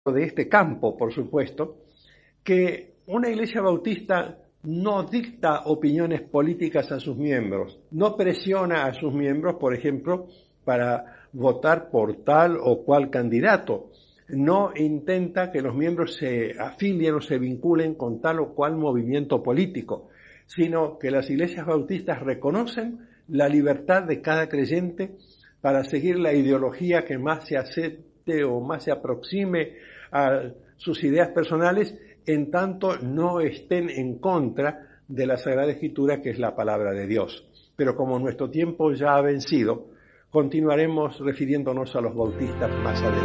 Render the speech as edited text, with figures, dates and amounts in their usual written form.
de este campo, por supuesto, que una iglesia bautista no dicta opiniones políticas a sus miembros, no presiona a sus miembros, por ejemplo, para votar por tal o cual candidato, no intenta que los miembros se afilien o se vinculen con tal o cual movimiento político, sino que las iglesias bautistas reconocen la libertad de cada creyente para seguir la ideología que más se acepte o más se aproxime a sus ideas personales, en tanto no estén en contra de la Sagrada Escritura, que es la palabra de Dios. Pero como nuestro tiempo ya ha vencido, continuaremos refiriéndonos a los bautistas más adelante.